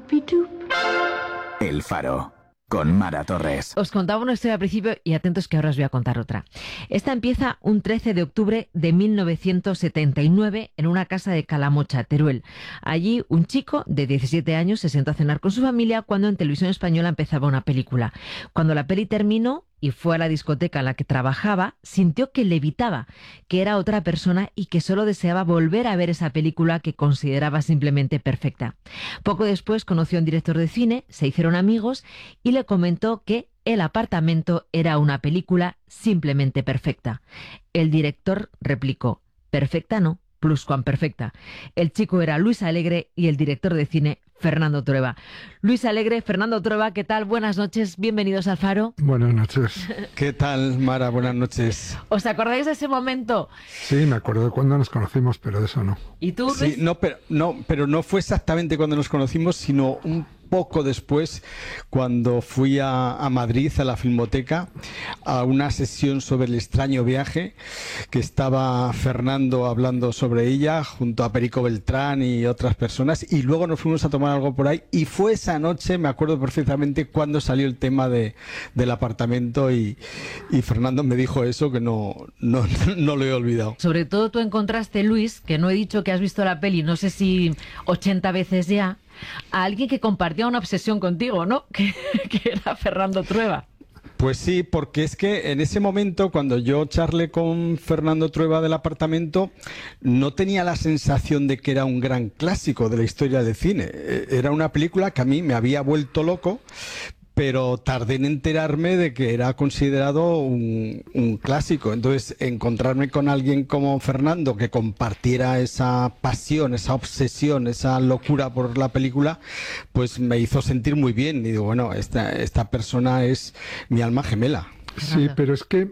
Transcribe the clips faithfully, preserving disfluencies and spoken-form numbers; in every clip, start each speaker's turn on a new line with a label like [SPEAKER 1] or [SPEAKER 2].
[SPEAKER 1] El Faro, con Mara Torres.
[SPEAKER 2] Os contaba una historia al principio y atentos que ahora os voy a contar otra. Esta empieza un trece de octubre de mil novecientos setenta y nueve en una casa de Calamocha, Teruel. Allí un chico de diecisiete años se sentó a cenar con su familia cuando en Televisión Española empezaba una película. Cuando la peli terminó y fue a la discoteca en la que trabajaba, sintió que levitaba, que era otra persona y que solo deseaba volver a ver esa película que consideraba simplemente perfecta. Poco después conoció a un director de cine, se hicieron amigos y le comentó que El apartamento era una película simplemente perfecta. El director replicó: perfecta no, pluscuamperfecta. El chico era Luis Alegre y el director de cine Fernando Trueba. Luis Alegre, Fernando Trueba, ¿qué tal? Buenas noches, bienvenidos al Faro.
[SPEAKER 3] Buenas noches.
[SPEAKER 4] ¿Qué tal, Mara? Buenas noches.
[SPEAKER 2] ¿Os acordáis de ese momento?
[SPEAKER 3] Sí, me acuerdo de cuando nos conocimos, pero de eso no.
[SPEAKER 2] ¿Y tú, Luis?
[SPEAKER 4] Sí, no, pero, no, pero no fue exactamente cuando nos conocimos, sino un poco después, cuando fui a, a Madrid, a la Filmoteca, a una sesión sobre El extraño viaje, que estaba Fernando hablando sobre ella, junto a Perico Beltrán y otras personas, y luego nos fuimos a tomar algo por ahí, y fue esa noche, me acuerdo perfectamente, cuando salió el tema de, del apartamento, y, y Fernando me dijo eso, que no, no, no lo he olvidado.
[SPEAKER 2] Sobre todo tú encontraste, Luis, que no he dicho que has visto la peli, no sé si ochenta veces ya, a alguien que compartía una obsesión contigo, ¿no? Que, que era Fernando Trueba.
[SPEAKER 4] Pues sí, porque es que en ese momento, cuando yo charlé con Fernando Trueba del apartamento, no tenía la sensación de que era un gran clásico de la historia del cine. Era una película que a mí me había vuelto loco, pero tardé en enterarme de que era considerado un, un clásico. Entonces, encontrarme con alguien como Fernando que compartiera esa pasión, esa obsesión, esa locura por la película, pues me hizo sentir muy bien. Y digo, bueno, esta, esta persona es mi alma gemela.
[SPEAKER 3] Sí, pero es que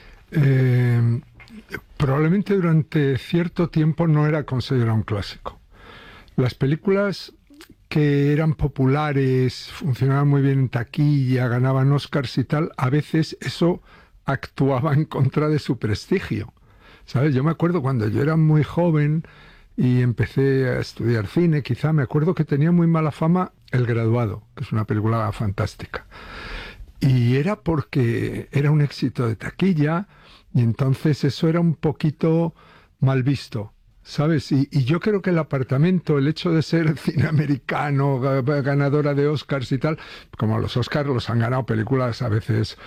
[SPEAKER 3] eh, probablemente durante cierto tiempo no era considerado un clásico. Las películas que eran populares, funcionaban muy bien en taquilla, ganaban Oscars y tal, a veces eso actuaba en contra de su prestigio, ¿sabes? Yo me acuerdo cuando yo era muy joven y empecé a estudiar cine, quizá me acuerdo que tenía muy mala fama El graduado, que es una película fantástica. Y era porque era un éxito de taquilla y entonces eso era un poquito mal visto, ¿sabes? Y, y yo creo que El apartamento, el hecho de ser cine americano, ganadora de Oscars y tal, como los Oscars los han ganado películas a veces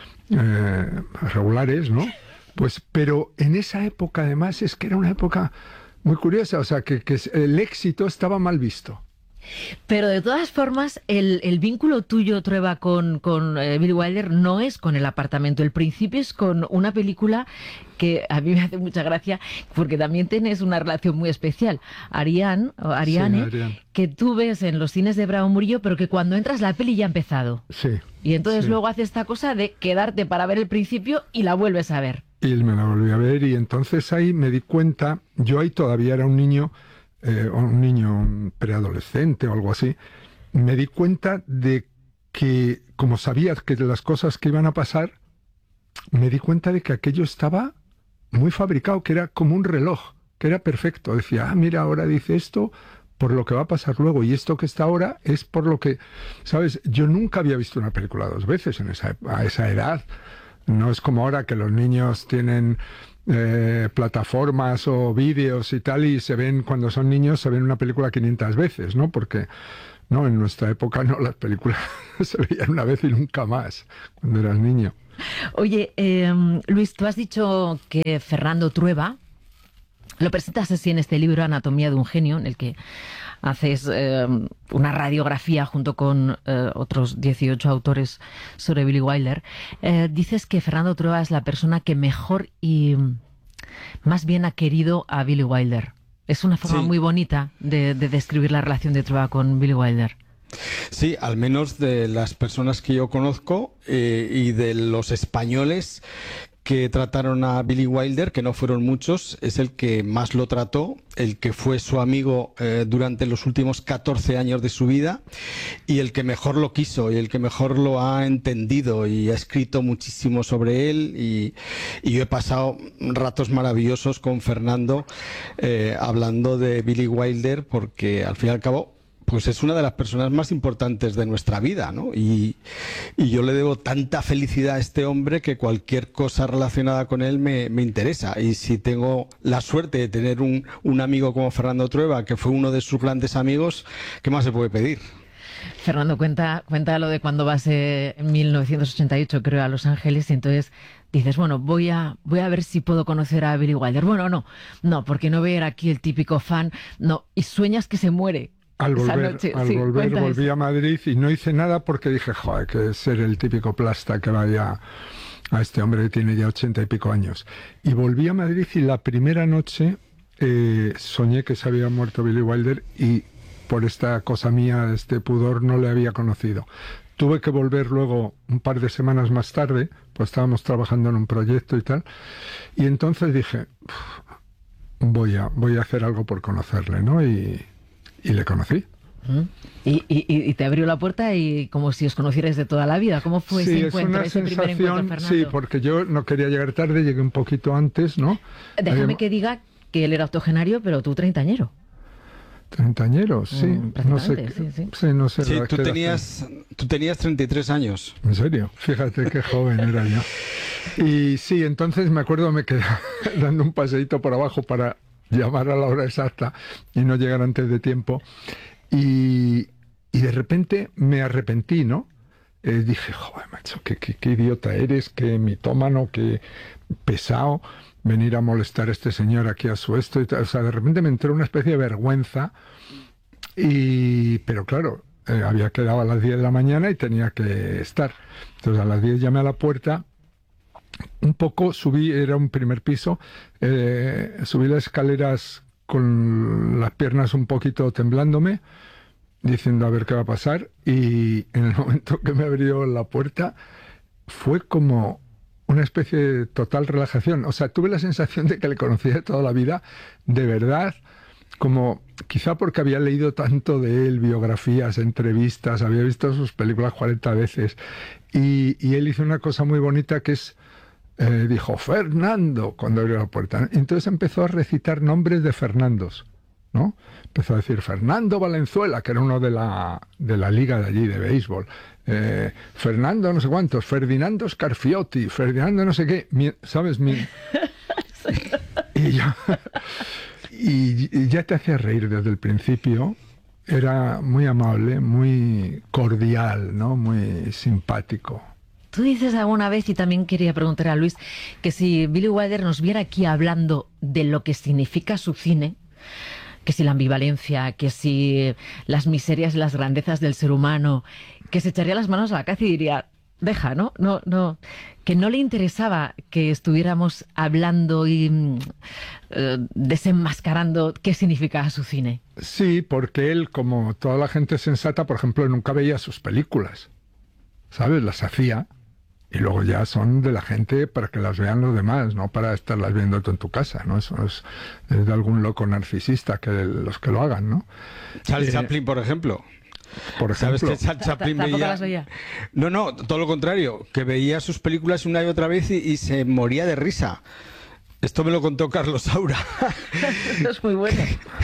[SPEAKER 3] eh, regulares, ¿no? Pues, pero en esa época además es que era una época muy curiosa, o sea, que, que el éxito estaba mal visto.
[SPEAKER 2] Pero de todas formas, el, el vínculo tuyo, Trueba, con, con eh, Billy Wilder no es con El apartamento. El principio es con una película que a mí me hace mucha gracia, porque también tienes una relación muy especial. Ariane, o Ariane, sí, Ariane, que tú ves en los cines de Bravo Murillo, pero que cuando entras la peli ya ha empezado.
[SPEAKER 3] Sí.
[SPEAKER 2] Y entonces
[SPEAKER 3] sí.
[SPEAKER 2] luego hace esta cosa de quedarte para ver el principio y la vuelves a ver.
[SPEAKER 3] Y me la volví a ver y entonces ahí me di cuenta, yo ahí todavía era un niño, Eh, un niño un preadolescente o algo así, me di cuenta de que, como sabía que de las cosas que iban a pasar, me di cuenta de que aquello estaba muy fabricado, que era como un reloj, que era perfecto. Decía, ah, mira, ahora dice esto por lo que va a pasar luego, y esto que está ahora es por lo que, ¿sabes? Yo nunca había visto una película dos veces en esa, a esa edad. No es como ahora que los niños tienen Eh, plataformas o vídeos y tal, y se ven, cuando son niños, se ven una película quinientas veces, ¿no? Porque, no, en nuestra época no, las películas se veían una vez y nunca más, cuando eras niño.
[SPEAKER 2] Oye, eh, Luis, tú has dicho que Fernando Trueba, lo presentas así en este libro, Anatomía de un genio, en el que haces eh, una radiografía junto con eh, otros dieciocho autores sobre Billy Wilder. Eh, dices que Fernando Trueba es la persona que mejor y más bien ha querido a Billy Wilder. Es una forma sí. muy bonita de, de describir la relación de Trueba con Billy Wilder.
[SPEAKER 4] Sí, al menos de las personas que yo conozco eh, y de los españoles que trataron a Billy Wilder, que no fueron muchos, es el que más lo trató, el que fue su amigo eh, durante los últimos catorce años de su vida y el que mejor lo quiso y el que mejor lo ha entendido y ha escrito muchísimo sobre él, y, y yo he pasado ratos maravillosos con Fernando eh, hablando de Billy Wilder, porque al fin y al cabo pues es una de las personas más importantes de nuestra vida, ¿no? Y, y yo le debo tanta felicidad a este hombre que cualquier cosa relacionada con él me, me interesa. Y si tengo la suerte de tener un, un amigo como Fernando Trueba, que fue uno de sus grandes amigos, ¿qué más se puede pedir?
[SPEAKER 2] Fernando, cuenta, cuenta lo de cuando vas eh, en mil novecientos ochenta y ocho, creo, a Los Ángeles, y entonces dices, bueno, voy a, voy a ver si puedo conocer a Billy Wilder. Bueno, no, no, porque no voy a ir aquí el típico fan, no, y sueñas que se muere.
[SPEAKER 3] Al volver,
[SPEAKER 2] noche.
[SPEAKER 3] al
[SPEAKER 2] Sí,
[SPEAKER 3] volver volví
[SPEAKER 2] eso.
[SPEAKER 3] a Madrid y no hice nada porque dije, joder, que ser el típico plasta que vaya a este hombre que tiene ya ochenta y pico años. Y volví a Madrid y la primera noche eh, soñé que se había muerto Billy Wilder y por esta cosa mía, este pudor, no le había conocido. Tuve que volver luego un par de semanas más tarde, pues estábamos trabajando en un proyecto y tal, y entonces dije, voy a, voy a hacer algo por conocerle, ¿no? Y, y le conocí.
[SPEAKER 2] Y, y, y te abrió la puerta y como si os conocierais de toda la vida. ¿Cómo fue
[SPEAKER 3] Sí,
[SPEAKER 2] ese
[SPEAKER 3] es
[SPEAKER 2] encuentro,
[SPEAKER 3] una
[SPEAKER 2] ese primer
[SPEAKER 3] sensación,
[SPEAKER 2] encuentro, Fernando?
[SPEAKER 3] sí, porque yo no quería llegar tarde, llegué un poquito antes, ¿no?
[SPEAKER 2] Déjame
[SPEAKER 3] Había-
[SPEAKER 2] que diga que él era octogenario, pero tú treintañero.
[SPEAKER 3] Treintañeros, sí,
[SPEAKER 2] Mm,
[SPEAKER 3] no sé,
[SPEAKER 2] prácticamente,
[SPEAKER 3] qué-
[SPEAKER 2] sí, sí.
[SPEAKER 3] sí, no sé.
[SPEAKER 4] Sí,
[SPEAKER 3] la-
[SPEAKER 4] tú
[SPEAKER 3] qué edad
[SPEAKER 4] tenías, tú tenías treinta y tres años.
[SPEAKER 3] tenía. En serio, fíjate qué joven era yo. Y sí, entonces me acuerdo, me quedé dando un paseíto por abajo para llamar a la hora exacta y no llegar antes de tiempo. Y, y de repente me arrepentí, ¿no? Eh, dije, joder, macho, qué, qué, qué idiota eres, qué mitómano, qué pesado venir a molestar a este señor aquí a su esto y tal. O sea, de repente me entró una especie de vergüenza y, pero claro, eh, había quedado a las diez de la mañana y tenía que estar. Entonces a las diez llamé a la puerta, un poco subí, era un primer piso, eh, subí las escaleras con las piernas un poquito temblándome, diciendo a ver qué va a pasar, y en el momento que me abrió la puerta fue como una especie de total relajación. O sea, tuve la sensación de que le conocía de toda la vida, de verdad, como quizá porque había leído tanto de él, biografías, entrevistas, había visto sus películas cuarenta veces, y, y él hizo una cosa muy bonita que es, eh, dijo, Fernando, cuando abrió la puerta. Entonces empezó a recitar nombres de Fernandos, ¿no? Empezó a decir Fernando Valenzuela, que era uno de la, de la liga de allí, de béisbol. Eh, Fernando no sé cuántos, Ferdinando Scarfiotti, Ferdinando no sé qué, mi, ¿sabes? Mi... y, yo, y, y ya te hacía reír desde el principio. Era muy amable, muy cordial, ¿no? Muy simpático.
[SPEAKER 2] Tú dices alguna vez, y también quería preguntar a Luis, que si Billy Wilder nos viera aquí hablando de lo que significa su cine, que si la ambivalencia, que si las miserias y las grandezas del ser humano, que se echaría las manos a la cabeza y diría, deja, ¿no? No, no, que no le interesaba que estuviéramos hablando y mm, eh, desenmascarando qué significaba su cine.
[SPEAKER 3] Sí, porque él, como toda la gente sensata, por ejemplo, nunca veía sus películas, ¿sabes? Las hacía y luego ya son de la gente para que las vean los demás, no para estarlas viendo tú en tu casa, ¿no? Eso es, es de algún loco narcisista que los que lo hagan, ¿no?
[SPEAKER 4] Charles
[SPEAKER 3] Eh,
[SPEAKER 4] Chaplin, por ejemplo.
[SPEAKER 3] Por
[SPEAKER 4] ¿Sabes
[SPEAKER 3] ejemplo,
[SPEAKER 4] que Charles Chaplin
[SPEAKER 2] ¿Tampoco
[SPEAKER 4] veía...
[SPEAKER 2] las veía?
[SPEAKER 4] No, no, todo lo contrario, que veía sus películas una y otra vez y, y se moría de risa. Esto me lo contó Carlos Saura.
[SPEAKER 2] Eso es muy bueno.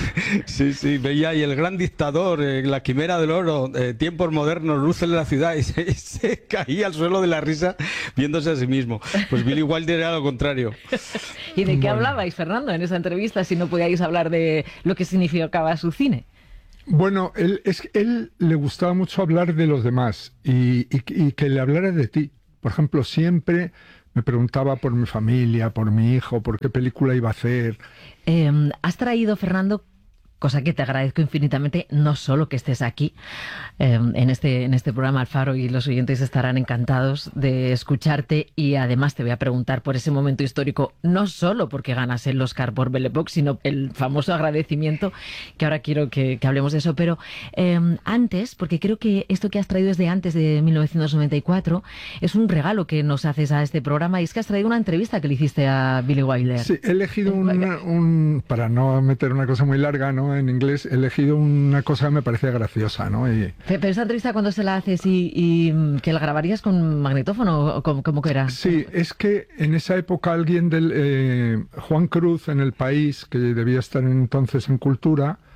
[SPEAKER 4] Sí, sí, veía ahí El Gran Dictador, eh, La Quimera del Oro, eh, Tiempos Modernos, Luces de la Ciudad, y se, se caía al suelo de la risa viéndose a sí mismo. Pues Billy Wilder era lo contrario.
[SPEAKER 2] ¿Y de qué
[SPEAKER 3] Bueno.
[SPEAKER 2] hablabais, Fernando, en esa entrevista, si no podíais hablar de lo que significaba su cine?
[SPEAKER 3] bueno, él, es, que él le gustaba mucho hablar de los demás y, y, y que le hablara de ti. Por ejemplo, siempre me preguntaba por mi familia, por mi hijo, por qué película iba a hacer.
[SPEAKER 2] Eh, has traído, Fernando, cosa que te agradezco infinitamente, no solo que estés aquí eh, en, este, en este programa Alfaro, y los oyentes estarán encantados de escucharte, y además te voy a preguntar por ese momento histórico, no solo porque ganas el Oscar por Belle Époque, sino el famoso agradecimiento, que ahora quiero que, que hablemos de eso, pero eh, antes, porque creo que esto que has traído es de antes de mil novecientos noventa y cuatro, es un regalo que nos haces a este programa, y es que has traído una entrevista que le hiciste a Billy Wilder.
[SPEAKER 3] Sí, he elegido un, un, para no meter una cosa muy larga, ¿no? En inglés, he elegido una cosa que me parecía graciosa, ¿no? Y,
[SPEAKER 2] Pero esa entrevista, ¿cuándo se la haces y, y que la grabarías con magnetófono o cómo, cómo que era?
[SPEAKER 3] sí, es que en esa época alguien del eh, Juan Cruz en El País, que debía estar entonces en Cultura,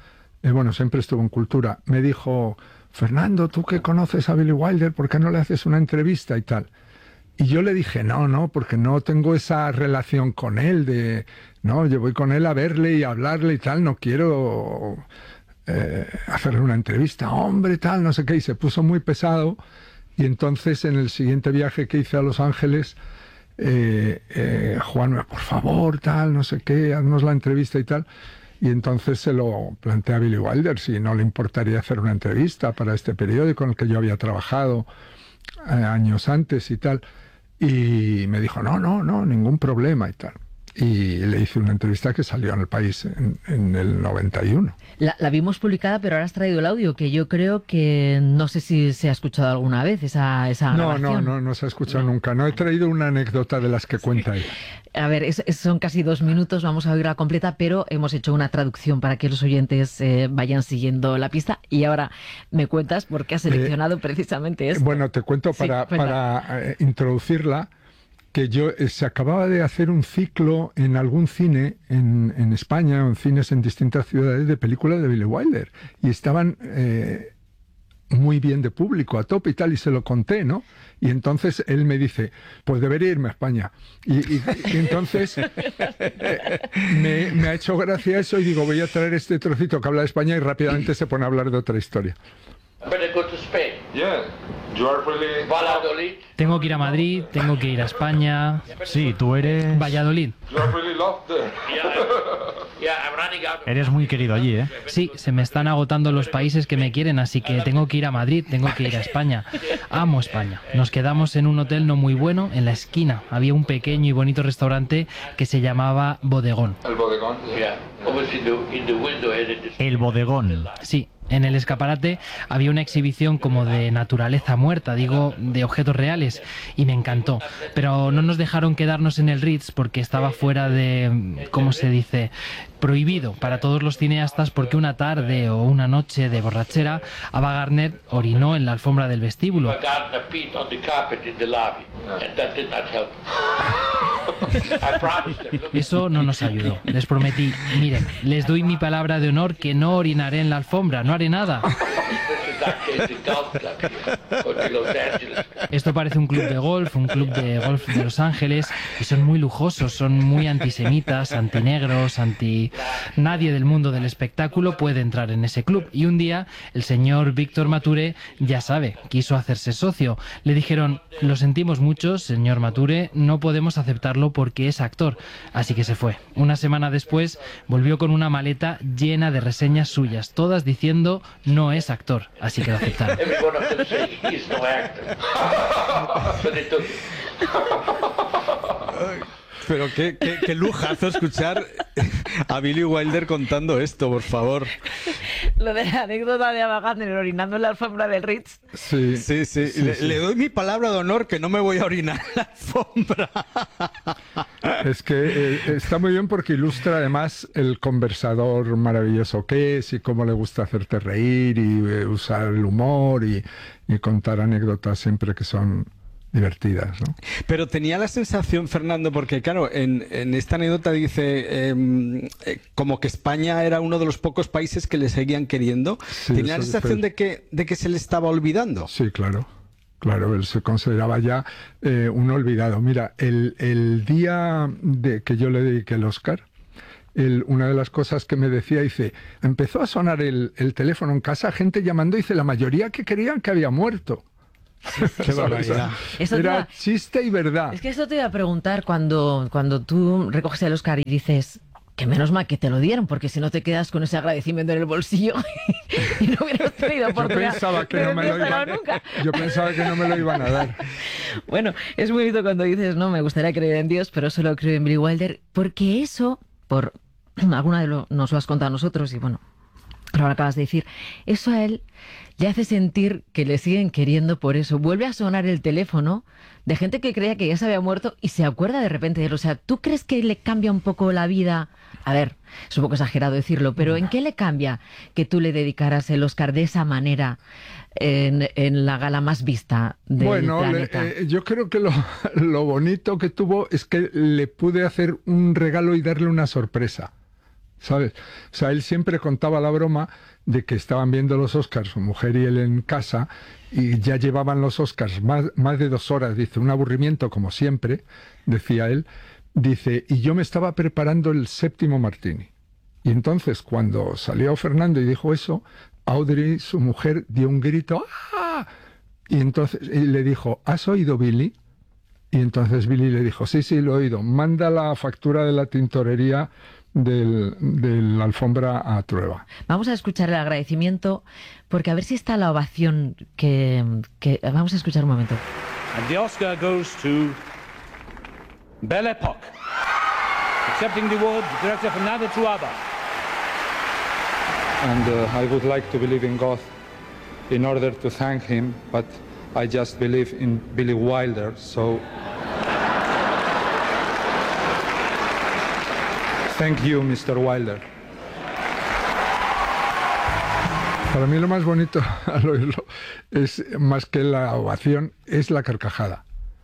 [SPEAKER 3] eh, bueno, siempre estuvo en Cultura, me dijo, Fernando, tú que conoces a Billy Wilder, ¿por qué no le haces una entrevista y tal? Y yo le dije, no, no, porque no tengo esa relación con él, de, no, yo voy con él a verle y a hablarle y tal, no quiero eh, hacerle una entrevista, hombre, tal, no sé qué, y se puso muy pesado, y entonces en el siguiente viaje que hice a Los Ángeles, eh, eh, Juan, por favor, tal, no sé qué, haznos la entrevista y tal, y entonces se lo planteé a Billy Wilder, si no le importaría hacer una entrevista para este periódico en el que yo había trabajado eh, años antes y tal. Y me dijo, no, no, no, ningún problema y tal. Y le hice una entrevista que salió en El País en, en el noventa y uno.
[SPEAKER 2] La, la vimos publicada, pero ahora has traído el audio, que yo creo que no sé si se ha escuchado alguna vez esa, esa
[SPEAKER 3] no,
[SPEAKER 2] grabación.
[SPEAKER 3] No, no, no se ha escuchado no. nunca. No he traído una anécdota de las que cuenta ella.
[SPEAKER 2] A ver, es, es, son casi dos minutos, vamos a oírla completa, pero hemos hecho una traducción para que los oyentes eh, vayan siguiendo la pista. Y ahora me cuentas por qué has seleccionado eh, precisamente esto.
[SPEAKER 3] Bueno, te cuento para, sí, para eh, introducirla, que yo eh, se acababa de hacer un ciclo en algún cine en, en España, en cines en distintas ciudades, de películas de Billy Wilder. Y estaban... Eh, muy bien de público, a tope y tal, y se lo conté, ¿no? Y entonces él me dice, pues debería irme a España. Y, y, y entonces eh, me, me ha hecho gracia eso y digo, voy a traer este trocito que habla de España y rápidamente se pone a hablar de otra historia.
[SPEAKER 5] Tengo que ir a Madrid, tengo que ir a España.
[SPEAKER 6] Sí, tú eres...
[SPEAKER 5] Valladolid.
[SPEAKER 6] Eres muy querido allí, ¿eh?
[SPEAKER 5] Sí, se me están agotando los países que me quieren, así que tengo que ir a Madrid, tengo que ir a España. Amo España. Nos quedamos en un hotel no muy bueno, en la esquina. Había un pequeño y bonito restaurante que se llamaba Bodegón.
[SPEAKER 7] ¿El Bodegón?
[SPEAKER 6] El Bodegón.
[SPEAKER 5] Sí. En el escaparate había una exhibición como de naturaleza muerta, digo, de objetos reales, y me encantó. Pero no nos dejaron quedarnos en el Ritz porque estaba fuera de, ¿cómo se dice?, prohibido para todos los cineastas, porque una tarde o una noche de borrachera, Ava Gardner orinó en la alfombra del vestíbulo. Eso no nos ayudó. Les prometí, miren, les doy mi palabra de honor que no orinaré en la alfombra, no haré nada. Esto parece un club de golf, un club de golf de Los Ángeles, y son muy lujosos, son muy antisemitas, antinegros, anti... Nadie del mundo del espectáculo puede entrar en ese club. Y un día el señor Víctor Mature, ya sabe, quiso hacerse socio. Le dijeron, lo sentimos mucho, señor Mature, no podemos aceptarlo porque es actor. Así que se fue. Una semana después volvió con una maleta llena de reseñas suyas, todas diciendo no es actor. Así que lo aceptaron.
[SPEAKER 4] Pero qué, qué, qué lujazo escuchar a Billy Wilder contando esto, por favor.
[SPEAKER 2] Lo de la anécdota de Ava Gardner orinando en la alfombra del Ritz.
[SPEAKER 3] Sí,
[SPEAKER 4] sí, sí. sí,
[SPEAKER 3] le,
[SPEAKER 4] sí. Le doy mi palabra de honor que no me voy a orinar en la alfombra.
[SPEAKER 3] Es que eh, está muy bien porque ilustra además el conversador maravilloso que es y cómo le gusta hacerte reír y eh, usar el humor y, y contar anécdotas siempre que son divertidas, ¿no?
[SPEAKER 4] Pero tenía la sensación, Fernando, porque claro, en, en esta anécdota dice eh, eh, como que España era uno de los pocos países que le seguían queriendo. Sí, tenía la sensación de que, de que se le estaba olvidando.
[SPEAKER 3] Sí, claro. Claro, él se consideraba ya eh, un olvidado. Mira, el, el día de que yo le dediqué el Oscar, el, una de las cosas que me decía, dice, empezó a sonar el, el teléfono en casa, gente llamando, dice, la mayoría que creían que había muerto.
[SPEAKER 4] Qué barbaridad.
[SPEAKER 3] Era a... chiste y verdad.
[SPEAKER 2] Es que esto te iba a preguntar cuando, cuando tú recoges el Oscar y dices que menos mal que te lo dieron, porque si no te quedas con ese agradecimiento en el bolsillo y no hubieras tenido oportunidad.
[SPEAKER 3] Yo pensaba que no me lo iban, nunca. Yo pensaba que no me lo iban a dar.
[SPEAKER 2] Bueno, es muy bonito cuando dices, no, me gustaría creer en Dios, pero solo creo en Billy Wilder, porque eso, por alguna de lo nos lo has contado a nosotros y bueno, lo acabas de decir, eso a él le hace sentir que le siguen queriendo por eso. Vuelve a sonar el teléfono de gente que creía que ya se había muerto y se acuerda de repente de él. O sea, ¿tú crees que le cambia un poco la vida? A ver, es un poco exagerado decirlo, pero ¿en qué le cambia que tú le dedicaras el Oscar de esa manera en, en la gala más vista del
[SPEAKER 3] bueno,
[SPEAKER 2] planeta?
[SPEAKER 3] Bueno, eh, yo creo que lo, lo bonito que tuvo es que le pude hacer un regalo y darle una sorpresa. ¿sabes? O sea, él siempre contaba la broma de que estaban viendo los Oscars, su mujer y él en casa, y ya llevaban los Oscars más, más de dos horas, dice, un aburrimiento como siempre, decía él, dice, y yo me estaba preparando el séptimo martini. Y entonces, cuando salió Fernando y dijo eso, Audrey, su mujer, dio un grito, ¡ah! Y entonces y le dijo, ¿has oído, Billy? Y entonces Billy le dijo, sí, sí, lo he oído, manda la factura de la tintorería del, de la alfombra a Trueba.
[SPEAKER 2] Vamos a escuchar el agradecimiento, porque a ver si está la ovación que... que vamos a escuchar un momento.
[SPEAKER 7] And the Oscar goes to Belle Époque. Accepting the award, director Fernando Trueba.
[SPEAKER 8] And uh, I would like to believe in God in order to thank him, but I just believe in Billy Wilder, so... Thank you, mister Wilder.
[SPEAKER 3] Para mí lo más bonito al oírlo es, más que la ovación, es la carcajada.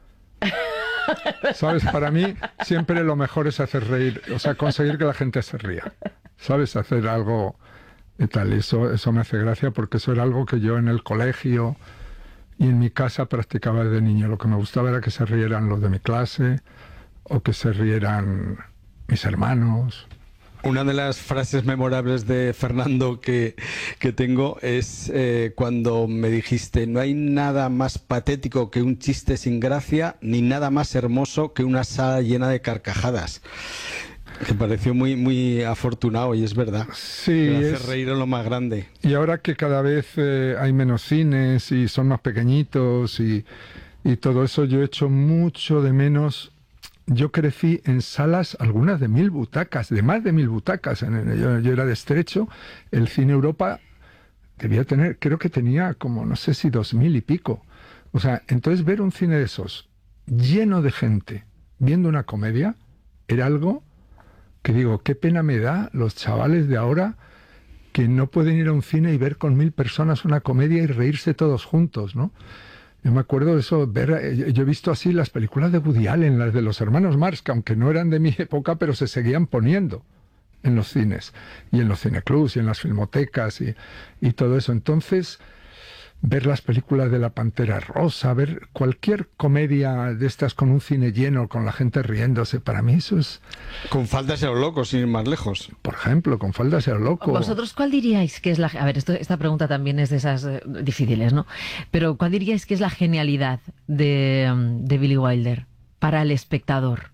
[SPEAKER 3] ¿Sabes? Para mí siempre lo mejor es hacer reír, o sea, conseguir que la gente se ría. ¿Sabes? Hacer algo y tal. Eso, eso me hace gracia porque eso era algo que yo en el colegio y en mi casa practicaba desde niño. Lo que me gustaba era que se rieran los de mi clase o que se rieran mis hermanos.
[SPEAKER 4] Una de las frases memorables de Fernando que, que tengo es eh, cuando me dijiste, no hay nada más patético que un chiste sin gracia, ni nada más hermoso que una sala llena de carcajadas. Me pareció muy, muy afortunado y es verdad.
[SPEAKER 3] Sí,
[SPEAKER 4] hacer
[SPEAKER 3] es...
[SPEAKER 4] reír a lo más grande.
[SPEAKER 3] Y ahora que cada vez eh, hay menos cines y son más pequeñitos y, y todo eso, yo echo mucho de menos. Yo crecí en salas, algunas de mil butacas, de más de mil butacas. En el, yo, yo era de Estrecho, el Cine Europa debía tener, creo que tenía como, no sé si dos mil y pico. O sea, entonces ver un cine de esos lleno de gente viendo una comedia era algo que digo, qué pena me da los chavales de ahora que no pueden ir a un cine y ver con mil personas una comedia y reírse todos juntos, ¿no? Yo me acuerdo de eso, ver, yo he visto así las películas de Woody Allen, las de los hermanos Marx, que aunque no eran de mi época, pero se seguían poniendo en los cines, y en los cineclubs, y en las filmotecas, y, y todo eso. Entonces, ver las películas de La Pantera Rosa, ver cualquier comedia de estas con un cine lleno, con la gente riéndose, para mí eso es...
[SPEAKER 4] Con Faldas y a lo loco, sin ir más lejos.
[SPEAKER 3] Por ejemplo, con Faldas y a lo loco.
[SPEAKER 2] ¿Vosotros cuál diríais que es la... A ver, esto, esta pregunta también es de esas eh, difíciles, ¿no? Pero ¿cuál diríais que es la genialidad de, de Billy Wilder para el espectador?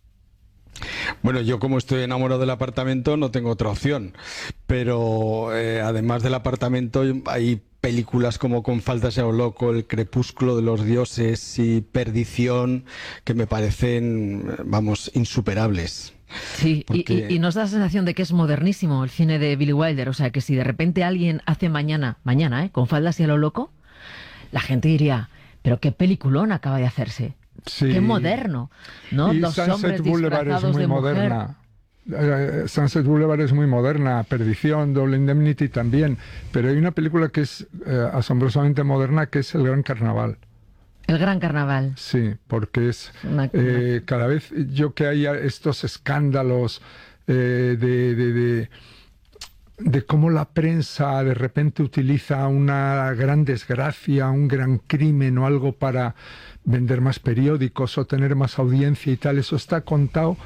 [SPEAKER 4] Bueno, yo como estoy enamorado del apartamento no tengo otra opción, pero eh, además del apartamento hay películas como Con Faldas y a lo loco, El crepúsculo de los dioses y Perdición que me parecen, vamos, insuperables.
[SPEAKER 2] Sí,
[SPEAKER 4] Porque...
[SPEAKER 2] y, y, y nos da la sensación de que es modernísimo el cine de Billy Wilder, o sea que si de repente alguien hace mañana, mañana, ¿eh? Con Faldas y a lo loco, la gente diría, pero qué peliculón acaba de hacerse. Sí. Qué moderno, ¿no?
[SPEAKER 3] Y
[SPEAKER 2] Dos
[SPEAKER 3] Sunset
[SPEAKER 2] hombres
[SPEAKER 3] Boulevard es muy
[SPEAKER 2] de
[SPEAKER 3] moderna. Eh, Sunset Boulevard es muy moderna, Perdición, Double Indemnity también, pero hay una película que es eh, asombrosamente moderna, que es El Gran Carnaval.
[SPEAKER 2] El Gran Carnaval.
[SPEAKER 3] Sí, porque es
[SPEAKER 2] una,
[SPEAKER 3] eh, cada vez yo que haya estos escándalos eh, de, de, de de cómo la prensa de repente utiliza una gran desgracia, un gran crimen o algo para vender más periódicos o tener más audiencia y tal. Eso está contado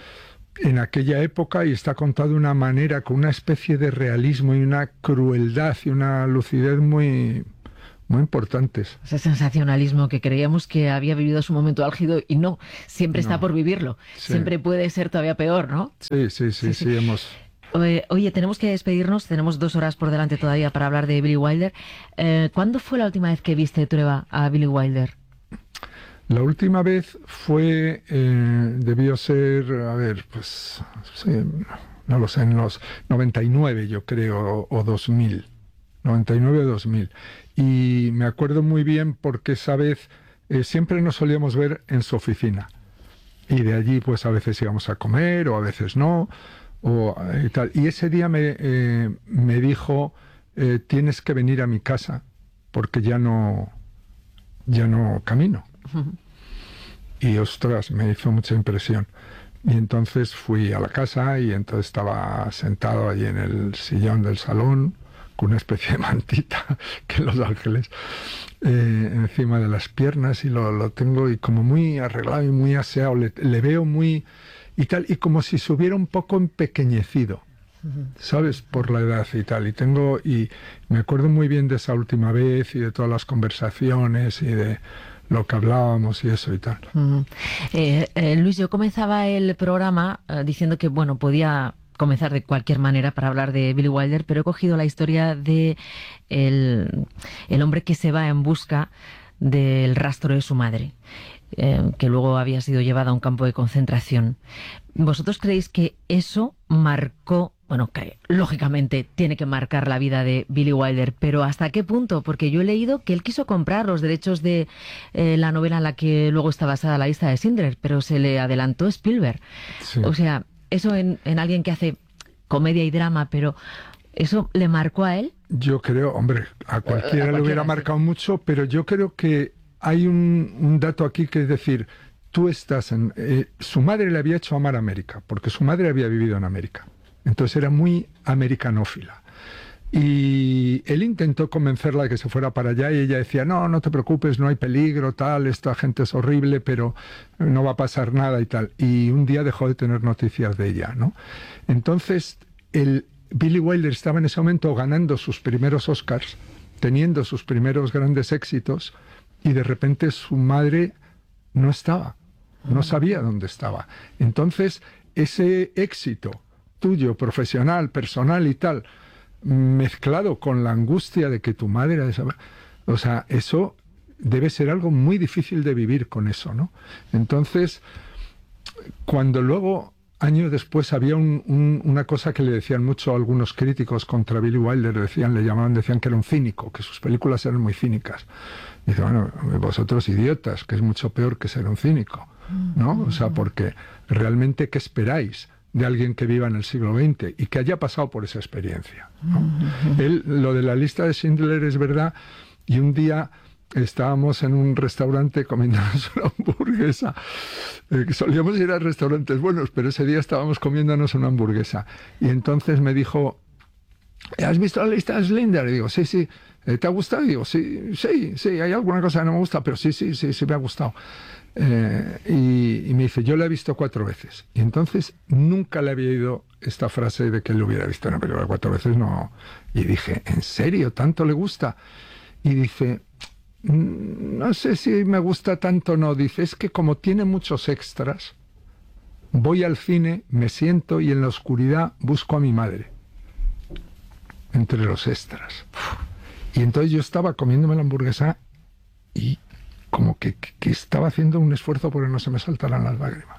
[SPEAKER 3] en aquella época y está contado de una manera, con una especie de realismo y una crueldad y una lucidez muy, muy importantes.
[SPEAKER 2] Ese sensacionalismo que creíamos que había vivido su momento álgido y no, siempre está no. por vivirlo. Sí. Siempre puede ser todavía peor, ¿no?
[SPEAKER 3] Sí, sí, sí, sí, sí, sí hemos...
[SPEAKER 2] Oye, tenemos que despedirnos, tenemos dos horas por delante todavía para hablar de Billy Wilder. Eh, ¿Cuándo fue la última vez que viste, Trueba, a Billy Wilder?
[SPEAKER 3] La última vez fue, eh, debió ser, a ver, pues, sí, no lo sé, en los noventa y nueve yo creo, o, o dos mil, noventa y nueve o dos mil. Y me acuerdo muy bien porque esa vez eh, siempre nos solíamos ver en su oficina. Y de allí pues a veces íbamos a comer o a veces no. O, y, tal. Y ese día me, eh, me dijo, eh, tienes que venir a mi casa porque ya no, ya no camino. Uh-huh. Y ostras, me hizo mucha impresión. Y entonces fui a la casa y entonces estaba sentado allí en el sillón del salón con una especie de mantita que en Los Ángeles eh, encima de las piernas, y lo, lo tengo y como muy arreglado y muy aseado, le, le veo muy y tal, y como si se hubiera un poco empequeñecido, ¿sabes? Por la edad y tal. Y tengo, y me acuerdo muy bien de esa última vez y de todas las conversaciones y de lo que hablábamos y eso y tal.
[SPEAKER 2] Uh-huh. eh, eh, Luis, yo comenzaba el programa eh, diciendo que, bueno, podía comenzar de cualquier manera para hablar de Billy Wilder, pero he cogido la historia de el, el hombre que se va en busca del rastro de su madre, eh, que luego había sido llevada a un campo de concentración. ¿Vosotros creéis que eso marcó, bueno, que lógicamente tiene que marcar la vida de Billy Wilder, pero ¿hasta qué punto? Porque yo he leído que él quiso comprar los derechos de eh, la novela en la que luego está basada la lista de Schindler, pero se le adelantó Spielberg. Sí. O sea, eso en, en alguien que hace comedia y drama, pero ¿eso le marcó a él?
[SPEAKER 3] Yo creo, hombre, a cualquiera, a cualquiera le hubiera marcado sí. mucho, pero yo creo que hay un, un dato aquí que es decir, tú estás en... Eh, su madre le había hecho amar a América, porque su madre había vivido en América. Entonces era muy americanófila. Y él intentó convencerla de que se fuera para allá y ella decía, no, no te preocupes, no hay peligro, tal, esta gente es horrible, pero no va a pasar nada y tal. Y un día dejó de tener noticias de ella, ¿no? Entonces, el Billy Wilder estaba en ese momento ganando sus primeros Oscars, teniendo sus primeros grandes éxitos, y de repente su madre no estaba, no sabía dónde estaba. Entonces, ese éxito tuyo, profesional, personal y tal, mezclado con la angustia de que tu madre era esa... O sea, eso debe ser algo muy difícil de vivir con eso, ¿no? Entonces, cuando luego, años después, había un, un, una cosa que le decían mucho algunos críticos contra Billy Wilder, decían, le llamaban, decían que era un cínico, que sus películas eran muy cínicas. Y dice, bueno, vosotros idiotas, que es mucho peor que ser un cínico, ¿no? O sea, porque realmente, ¿qué esperáis de alguien que viva en el siglo veinte y que haya pasado por esa experiencia, ¿no? Uh-huh. Él, lo de la lista de Schindler es verdad, y un día estábamos en un restaurante comiéndonos una hamburguesa, eh, solíamos ir a restaurantes buenos, pero ese día estábamos comiéndonos una hamburguesa, y entonces me dijo, ¿has visto la lista de Schindler? Y digo, sí, sí. ¿Te ha gustado? Y digo, sí, sí, sí, hay alguna cosa que no me gusta, pero sí, sí, sí, sí me ha gustado. Eh, y, y me dice, yo la he visto cuatro veces. Y entonces nunca le había oído esta frase de que él lo hubiera visto una película cuatro veces, no. Y dije, ¿en serio? ¿Tanto le gusta? Y dice, no sé si me gusta tanto o no. Dice, es que como tiene muchos extras, voy al cine, me siento y en la oscuridad busco a mi madre entre los extras. Y entonces yo estaba comiéndome la hamburguesa y como que, que, que estaba haciendo un esfuerzo porque no se me saltaran las lágrimas.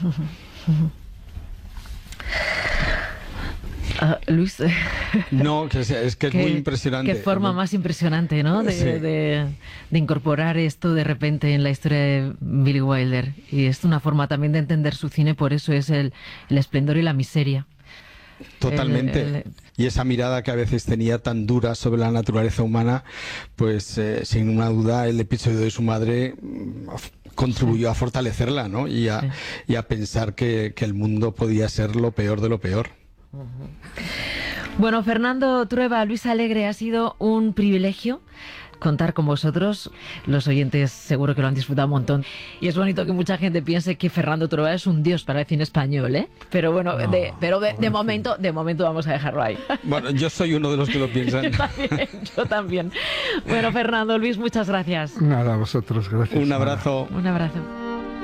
[SPEAKER 2] Uh, Luis.
[SPEAKER 4] No, que es, es que es
[SPEAKER 2] qué,
[SPEAKER 4] muy impresionante.
[SPEAKER 2] Qué forma más impresionante, ¿no? De, sí. de, de incorporar esto de repente en la historia de Billy Wilder. Y es una forma también de entender su cine, por eso es el, el esplendor y la miseria.
[SPEAKER 4] Totalmente.
[SPEAKER 2] El, el...
[SPEAKER 4] Y esa mirada que a veces tenía tan dura sobre la naturaleza humana, pues eh, sin una duda el episodio de su madre contribuyó sí. a fortalecerla, ¿no? Y a, sí. y a pensar que, que el mundo podía ser lo peor de lo peor.
[SPEAKER 2] Uh-huh. Bueno, Fernando Trueba, Luis Alegre, ha sido un privilegio contar con vosotros. Los oyentes seguro que lo han disfrutado un montón. Y es bonito que mucha gente piense que Fernando Trueba es un dios para el cine español, ¿eh? Pero bueno, no, de, pero de, de momento, de momento vamos a dejarlo ahí.
[SPEAKER 4] Bueno, yo soy uno de los que lo piensan.
[SPEAKER 2] Yo también, yo también. Bueno, Fernando, Luis, muchas gracias.
[SPEAKER 3] Nada, a vosotros, gracias.
[SPEAKER 4] Un abrazo.
[SPEAKER 2] Un abrazo.